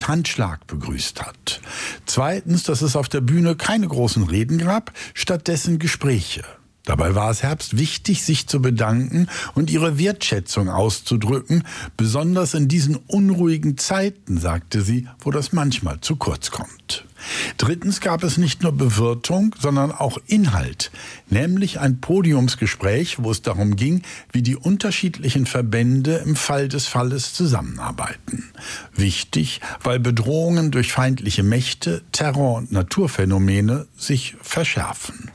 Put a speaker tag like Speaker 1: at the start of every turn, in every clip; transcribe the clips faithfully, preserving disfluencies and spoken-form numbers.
Speaker 1: Handschlag begrüßt hat. Zweitens, dass es auf der Bühne keine großen Reden gab, stattdessen Gespräche. Dabei war es Herbst wichtig, sich zu bedanken und ihre Wertschätzung auszudrücken, besonders in diesen unruhigen Zeiten, sagte sie, wo das manchmal zu kurz kommt. Drittens gab es nicht nur Bewirtung, sondern auch Inhalt, nämlich ein Podiumsgespräch, wo es darum ging, wie die unterschiedlichen Verbände im Fall des Falles zusammenarbeiten. Wichtig, weil Bedrohungen durch feindliche Mächte, Terror und Naturphänomene sich verschärfen.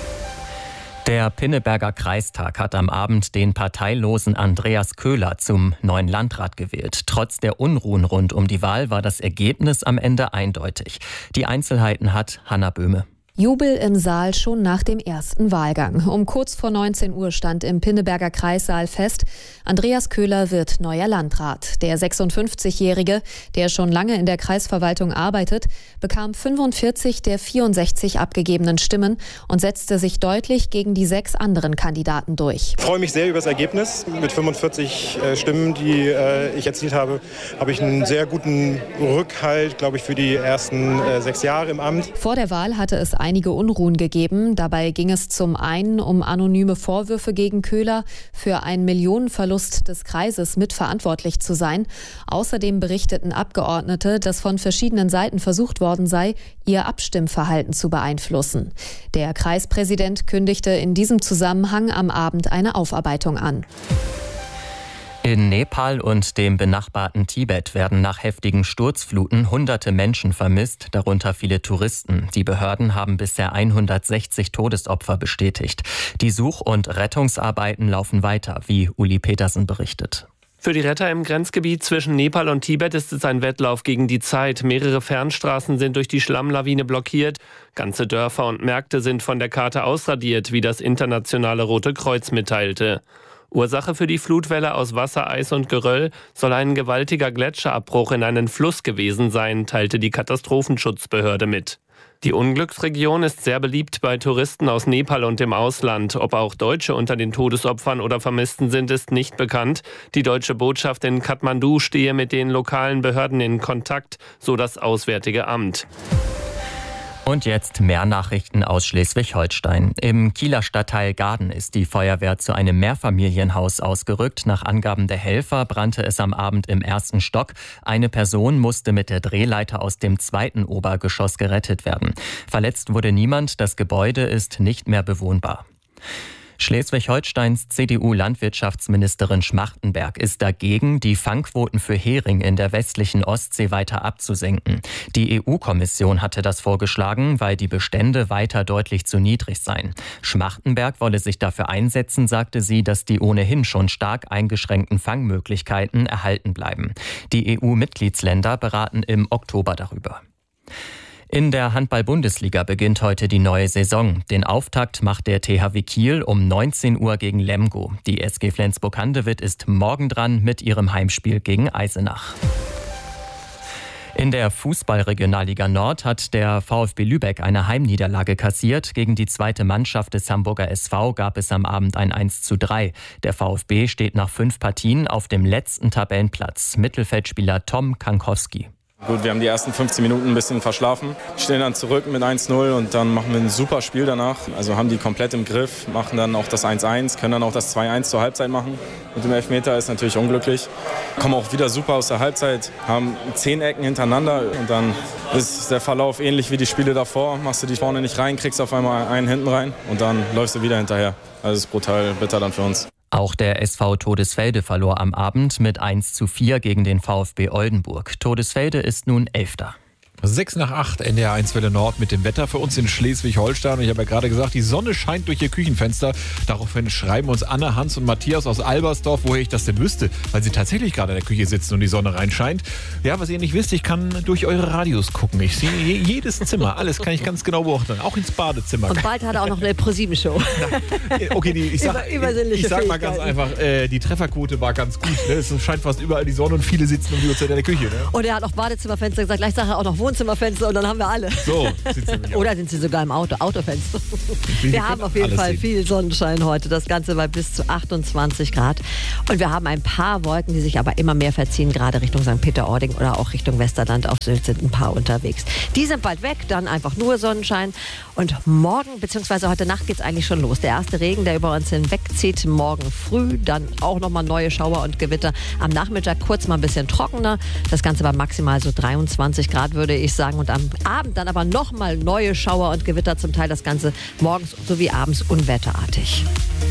Speaker 2: Der Pinneberger Kreistag hat am Abend den parteilosen Andreas Köhler zum neuen Landrat gewählt. Trotz der Unruhen rund um die Wahl war das Ergebnis am Ende eindeutig. Die Einzelheiten hat Hanna Böhme.
Speaker 3: Jubel im Saal schon nach dem ersten Wahlgang. Um kurz vor neunzehn Uhr stand im Pinneberger Kreissaal fest, Andreas Köhler wird neuer Landrat. Der sechsundfünfzigjährige, der schon lange in der Kreisverwaltung arbeitet, bekam fünfundvierzig der vierundsechzig abgegebenen Stimmen und setzte sich deutlich gegen die sechs anderen Kandidaten durch.
Speaker 4: Ich freue mich sehr über das Ergebnis. Mit fünfundvierzig äh, Stimmen, die äh, ich erzielt habe, habe ich einen sehr guten Rückhalt, glaube ich, für die ersten äh, sechs Jahre im Amt.
Speaker 3: Vor der Wahl hatte es einige Unruhen gegeben. Dabei ging es zum einen um anonyme Vorwürfe gegen Köhler, für einen Millionenverlust des Kreises mitverantwortlich zu sein. Außerdem berichteten Abgeordnete, dass von verschiedenen Seiten versucht worden sei, ihr Abstimmverhalten zu beeinflussen. Der Kreispräsident kündigte in diesem Zusammenhang am Abend eine Aufarbeitung an.
Speaker 2: In Nepal und dem benachbarten Tibet werden nach heftigen Sturzfluten hunderte Menschen vermisst, darunter viele Touristen. Die Behörden haben bisher hundertsechzig Todesopfer bestätigt. Die Such- und Rettungsarbeiten laufen weiter, wie Uli Petersen berichtet.
Speaker 5: Für die Retter im Grenzgebiet zwischen Nepal und Tibet ist es ein Wettlauf gegen die Zeit. Mehrere Fernstraßen sind durch die Schlammlawine blockiert. Ganze Dörfer und Märkte sind von der Karte ausradiert, wie das internationale Rote Kreuz mitteilte. Ursache für die Flutwelle aus Wasser, Eis und Geröll soll ein gewaltiger Gletscherabbruch in einen Fluss gewesen sein, teilte die Katastrophenschutzbehörde mit. Die Unglücksregion ist sehr beliebt bei Touristen aus Nepal und dem Ausland. Ob auch Deutsche unter den Todesopfern oder Vermissten sind, ist nicht bekannt. Die deutsche Botschaft in Kathmandu stehe mit den lokalen Behörden in Kontakt, so das Auswärtige Amt.
Speaker 2: Und jetzt mehr Nachrichten aus Schleswig-Holstein. Im Kieler Stadtteil Gaden ist die Feuerwehr zu einem Mehrfamilienhaus ausgerückt. Nach Angaben der Helfer brannte es am Abend im ersten Stock. Eine Person musste mit der Drehleiter aus dem zweiten Obergeschoss gerettet werden. Verletzt wurde niemand. Das Gebäude ist nicht mehr bewohnbar. Schleswig-Holsteins C D U-Landwirtschaftsministerin Schmachtenberg ist dagegen, die Fangquoten für Hering in der westlichen Ostsee weiter abzusenken. Die E U-Kommission hatte das vorgeschlagen, weil die Bestände weiter deutlich zu niedrig seien. Schmachtenberg wolle sich dafür einsetzen, sagte sie, dass die ohnehin schon stark eingeschränkten Fangmöglichkeiten erhalten bleiben. Die E U-Mitgliedsländer beraten im Oktober darüber. In der Handball-Bundesliga beginnt heute die neue Saison. Den Auftakt macht der T H W Kiel um neunzehn Uhr gegen Lemgo. Die S G Flensburg-Handewitt ist morgen dran mit ihrem Heimspiel gegen Eisenach. In der Fußball-Regionalliga Nord hat der VfB Lübeck eine Heimniederlage kassiert. Gegen die zweite Mannschaft des Hamburger S V gab es am Abend ein eins zu drei. Der VfB steht nach fünf Partien auf dem letzten Tabellenplatz. Mittelfeldspieler Tom Kankowski.
Speaker 6: Gut, wir haben die ersten fünfzehn Minuten ein bisschen verschlafen, stehen dann zurück mit eins null und dann machen wir ein super Spiel danach. Also haben die komplett im Griff, machen dann auch das eins eins, können dann auch das zwei eins zur Halbzeit machen. Mit dem Elfmeter ist natürlich unglücklich. Kommen auch wieder super aus der Halbzeit, haben zehn Ecken hintereinander und dann ist der Verlauf ähnlich wie die Spiele davor. Machst du die vorne nicht rein, kriegst auf einmal einen hinten rein und dann läufst du wieder hinterher. Also es ist brutal bitter dann für uns.
Speaker 2: Auch der S V Todesfelde verlor am Abend mit eins zu vier gegen den VfB Oldenburg. Todesfelde ist nun Elfter.
Speaker 7: sechs nach acht, N D R eins Welle Nord mit dem Wetter für uns in Schleswig-Holstein. Und ich habe ja gerade gesagt, die Sonne scheint durch ihr Küchenfenster. Daraufhin schreiben uns Anne, Hans und Matthias aus Albersdorf, woher ich das denn wüsste, weil sie tatsächlich gerade in der Küche sitzen und die Sonne reinscheint. Ja, was ihr nicht wisst, ich kann durch eure Radios gucken. Ich sehe jedes Zimmer, alles kann ich ganz genau beobachten, auch ins Badezimmer.
Speaker 8: Und bald hat er auch noch eine ProSieben-Show.
Speaker 7: Okay, die, ich, sag,
Speaker 8: Über,
Speaker 7: ich sag mal ganz einfach, äh, die Trefferquote war ganz gut. Ne? Es scheint fast überall die Sonne und viele sitzen um die Uhrzeit in der Küche. Ne?
Speaker 8: Und er hat auch Badezimmerfenster gesagt, gleich sagt er auch noch Wohnzimmer. Wohnzimmerfenster und dann haben wir alle.
Speaker 7: So, sieht's nämlich aus.
Speaker 8: Oder sind sie sogar im Auto, Autofenster.
Speaker 7: Wir
Speaker 8: Wir haben auf jeden Fall
Speaker 7: sehen.
Speaker 8: viel Sonnenschein heute. Das Ganze bei bis zu achtundzwanzig Grad. Und wir haben ein paar Wolken, die sich aber immer mehr verziehen, gerade Richtung Sankt Peter-Ording oder auch Richtung Westerland. Auf Sylt sind ein paar unterwegs. Die sind bald weg, dann einfach nur Sonnenschein. Und morgen bzw. heute Nacht geht es eigentlich schon los. Der erste Regen, der über uns hinwegzieht, morgen früh. Dann auch nochmal neue Schauer und Gewitter. Am Nachmittag kurz mal ein bisschen trockener. Das Ganze bei maximal so dreiundzwanzig Grad, würde ich sagen. Und am Abend dann aber nochmal neue Schauer und Gewitter. Zum Teil das Ganze morgens sowie abends unwetterartig.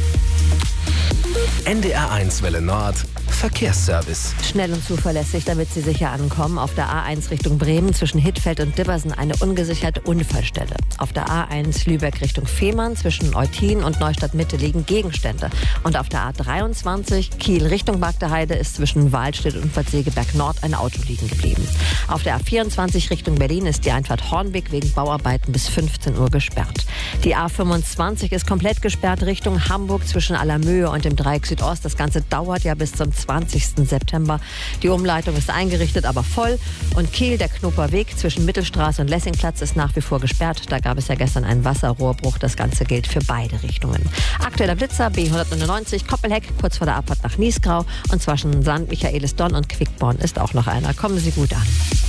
Speaker 9: N D R eins Welle Nord Verkehrsservice.
Speaker 8: Schnell und zuverlässig, damit Sie sicher ankommen. Auf der A eins Richtung Bremen zwischen Hittfeld und Dibbersen eine ungesicherte Unfallstelle. Auf der A eins Lübeck Richtung Fehmarn zwischen Eutin und Neustadt Mitte liegen Gegenstände. Und auf der A dreiundzwanzig Kiel Richtung Bagdeheide ist zwischen Waldstedt und Bad Segeberg Nord ein Auto liegen geblieben. Auf der A vierundzwanzig Richtung Berlin ist die Einfahrt Hornbeck wegen Bauarbeiten bis fünfzehn Uhr gesperrt. Die A fünfundzwanzig ist komplett gesperrt Richtung Hamburg zwischen Allermöhe und dem Dreieck Südost. Das Ganze dauert ja bis zum zwanzigsten September. Die Umleitung ist eingerichtet, aber voll. Und Kiel, der Knoper Weg zwischen Mittelstraße und Lessingplatz ist nach wie vor gesperrt. Da gab es ja gestern einen Wasserrohrbruch. Das Ganze gilt für beide Richtungen. Aktueller Blitzer B hundertneunundneunzig Koppelheck, kurz vor der Abfahrt nach Niesgrau. Und zwischen Sankt Michaelisdonn und Quickborn ist auch noch einer. Kommen Sie gut an.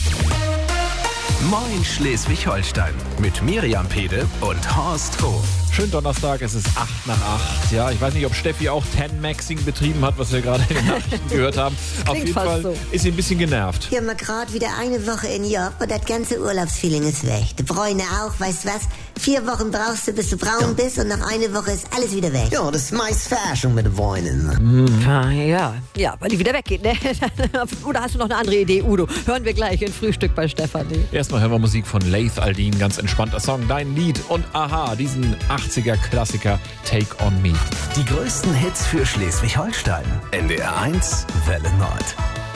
Speaker 9: Moin Schleswig-Holstein mit Miriam Pede und Horst Hof.
Speaker 7: Schönen Donnerstag, es ist acht nach acht. Ja, ich weiß nicht, ob Steffi auch Ten-Maxing betrieben hat, was wir gerade in den Nachrichten gehört haben. Auf jeden
Speaker 8: fast
Speaker 7: Fall
Speaker 8: so.
Speaker 7: ist sie ein bisschen genervt.
Speaker 10: Wir haben ja gerade wieder eine Woche in Job und das ganze Urlaubsfeeling ist weg. Die Bräune auch, weißt du was? Vier Wochen brauchst du, bis du braun bist und nach einer Woche ist alles wieder weg.
Speaker 11: Ja, das ist meist Verarschung mit den Bräunen.
Speaker 8: Mhm. Ah, ja, ja, weil die wieder weggeht. Ne? Oder hast du noch eine andere Idee, Udo? Hören wir gleich in Frühstück bei Stefanie.
Speaker 7: Erstmal hören wir Musik von Laith Al-Din, ganz entspannter Song, Dein Lied und Aha, diesen achtziger-Klassiker Take On Me.
Speaker 9: Die größten Hits für Schleswig-Holstein. N D R eins Welle Nord.